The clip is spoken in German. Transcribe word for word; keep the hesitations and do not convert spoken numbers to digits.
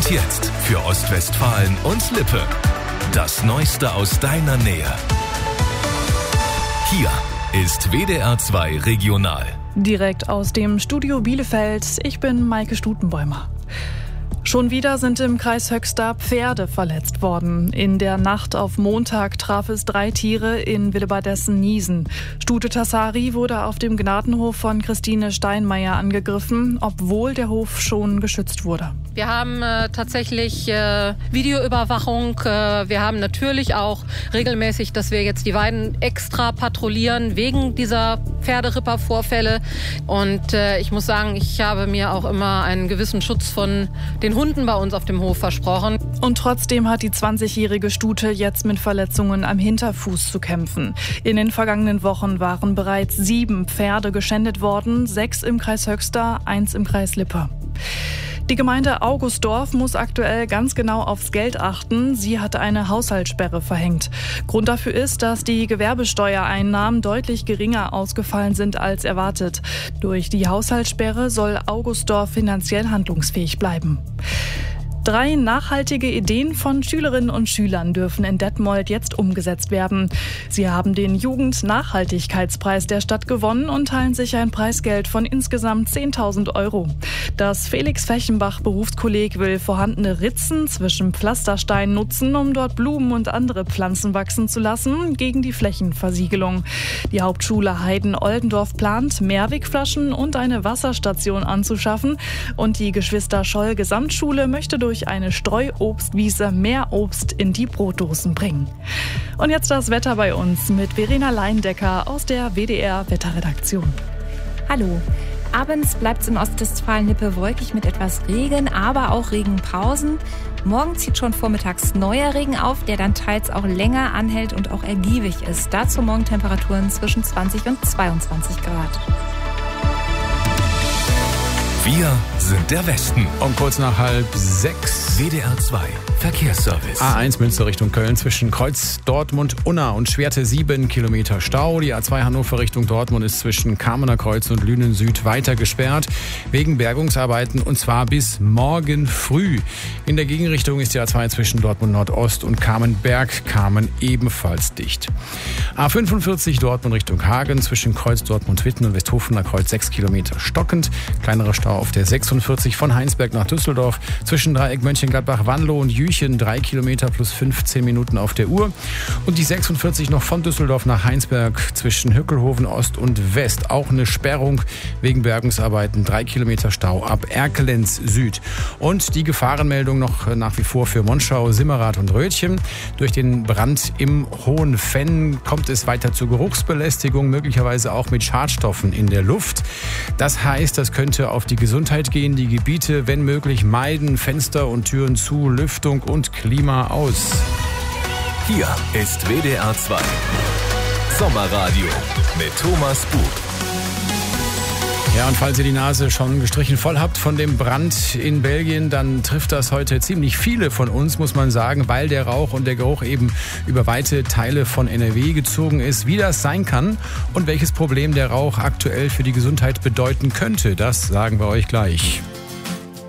Und jetzt für Ostwestfalen und Lippe. Das Neueste aus deiner Nähe. Hier ist W D R zwei Regional. Direkt aus dem Studio Bielefeld. Ich bin Maike Stutenbäumer. Schon wieder sind im Kreis Höxter Pferde verletzt worden. In der Nacht auf Montag traf es drei Tiere in Willebadessen-Niesen. Stute Tassari wurde auf dem Gnadenhof von Christine Steinmeier angegriffen, obwohl der Hof schon geschützt wurde. Wir haben äh, tatsächlich äh, Videoüberwachung. Äh, wir haben natürlich auch regelmäßig, dass wir jetzt die Weiden extra patrouillieren wegen dieser Pferderipper-Vorfälle. Und äh, ich muss sagen, ich habe mir auch immer einen gewissen Schutz von den Hunden bei uns auf dem Hof versprochen. Und trotzdem hat die zwanzigjährige Stute jetzt mit Verletzungen am Hinterfuß zu kämpfen. In den vergangenen Wochen waren bereits sieben Pferde geschändet worden, sechs im Kreis Höxter, eins im Kreis Lippe. Die Gemeinde Augustdorf muss aktuell ganz genau aufs Geld achten. Sie hat eine Haushaltssperre verhängt. Grund dafür ist, dass die Gewerbesteuereinnahmen deutlich geringer ausgefallen sind als erwartet. Durch die Haushaltssperre soll Augustdorf finanziell handlungsfähig bleiben. Drei nachhaltige Ideen von Schülerinnen und Schülern dürfen in Detmold jetzt umgesetzt werden. Sie haben den Jugend-Nachhaltigkeitspreis der Stadt gewonnen und teilen sich ein Preisgeld von insgesamt zehntausend Euro. Das Felix-Fechenbach-Berufskolleg will vorhandene Ritzen zwischen Pflastersteinen nutzen, um dort Blumen und andere Pflanzen wachsen zu lassen, gegen die Flächenversiegelung. Die Hauptschule Heiden-Oldendorf plant, Mehrwegflaschen und eine Wasserstation anzuschaffen. Und die Geschwister-Scholl-Gesamtschule möchte durch eine Streuobstwiese mehr Obst in die Brotdosen bringen. Und jetzt das Wetter bei uns mit Verena Leindecker aus der W D R-Wetterredaktion. Hallo. Abends bleibt es in Ostwestfalen-Lippe wolkig mit etwas Regen, aber auch Regenpausen. Morgen zieht schon vormittags neuer Regen auf, der dann teils auch länger anhält und auch ergiebig ist. Dazu morgen Temperaturen zwischen zwanzig und zweiundzwanzig Grad. Wir sind der Westen. Um kurz nach halb sechs. W D R zwei Verkehrsservice. A eins Münster Richtung Köln zwischen Kreuz Dortmund Unna und Schwerte sieben Kilometer Stau. Die A zwei Hannover Richtung Dortmund ist zwischen Kamener Kreuz und Lünen Süd weiter gesperrt wegen Bergungsarbeiten und zwar bis morgen früh. In der Gegenrichtung ist die A zwei zwischen Dortmund Nordost und Kamenberg Kamen ebenfalls dicht. A fünfundvierzig Dortmund Richtung Hagen zwischen Kreuz Dortmund Witten und Westhofener Kreuz sechs Kilometer stockend. Kleinerer Stau auf der sechsundvierzig von Heinsberg nach Düsseldorf zwischen Dreieck Mönchengladbach Wanlo und Jüchen drei Kilometer plus fünfzehn Minuten auf der Uhr. Und die sechsundvierzig noch von Düsseldorf nach Heinsberg zwischen Hückelhoven Ost und West. Auch eine Sperrung wegen Bergungsarbeiten. drei Kilometer Stau ab Erkelenz Süd. Und die Gefahrenmeldung noch nach wie vor für Monschau, Simmerath und Rötchen. Durch den Brand im Hohen Fenn kommt es weiter zur Geruchsbelästigung, möglicherweise auch mit Schadstoffen in der Luft. Das heißt, das könnte auf die Gesundheit gehen. Die Gebiete, wenn möglich, meiden, Fenster und Türen zu, Lüftung und Klima aus. Hier ist W D R zwei Sommerradio mit Thomas Buch. Ja, und falls ihr die Nase schon gestrichen voll habt von dem Brand in Belgien, dann trifft das heute ziemlich viele von uns, muss man sagen, weil der Rauch und der Geruch eben über weite Teile von N R W gezogen ist. Wie das sein kann und welches Problem der Rauch aktuell für die Gesundheit bedeuten könnte, das sagen wir euch gleich.